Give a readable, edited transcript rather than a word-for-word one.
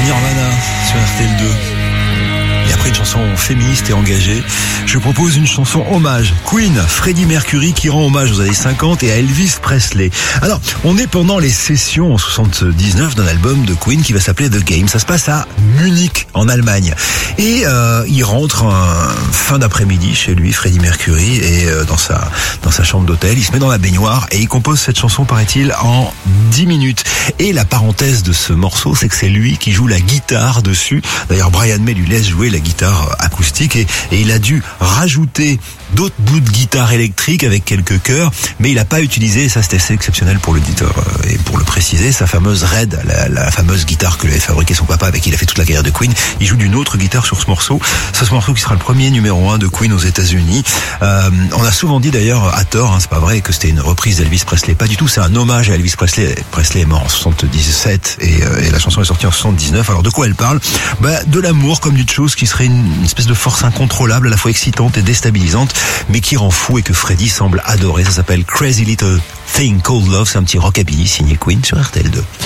Nirvana sur RTL2. Et après une chanson féministe et engagée, je propose une chanson hommage. Queen, Freddie Mercury qui rend hommage aux années 50 et à Elvis Presley. Alors, on est pendant les sessions en 79 d'un album de Queen qui va s'appeler The Game. Ça se passe à Munich, en Allemagne. Et il rentre fin d'après-midi chez lui, Freddie Mercury, et dans sa chambre d'hôtel, il se met dans la baignoire et il compose cette chanson, paraît-il, en 10 minutes. Et la parenthèse de ce morceau, c'est que c'est lui qui joue la guitare dessus. D'ailleurs, Brian May lui laisse jouer la guitare acoustique et il a dû rajouter d'autres bouts de guitare électrique avec quelques chœurs, mais il n'a pas utilisé, ça c'était assez exceptionnel pour l'auditeur, et pour le préciser, sa fameuse Red, la fameuse guitare que lui avait fabriqué son papa avec qui il a fait toute la carrière de Queen. Il joue d'une autre guitare sur ce morceau. C'est ce morceau qui sera le premier numéro 1 de Queen aux États-Unis. On a souvent dit d'ailleurs à tort, c'est pas vrai, que c'était une reprise d'Elvis Presley. Pas du tout, c'est un hommage à Elvis Presley. Presley est mort en 77 et la chanson est sortie en 79. Alors de quoi elle parle ? De l'amour comme d'une chose qui serait une espèce de force incontrôlable, à la fois excitante et déstabilisante, mais qui rend fou et que Freddie semble adorer. Ça s'appelle Crazy Little Thing Called Love. C'est un petit rockabilly signé Queen sur RTL2.